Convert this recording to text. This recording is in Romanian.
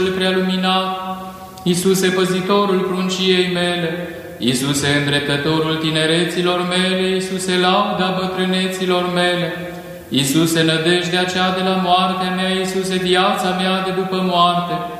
prea luminat, Iisuse, păzitorul prunciei mele, Iisuse, îndreptătorul tinereților mele, Iisuse, lauda bătrâneților mele, Iisuse, nădejdea cea de la moartea mea, Iisuse, viața mea de după moarte,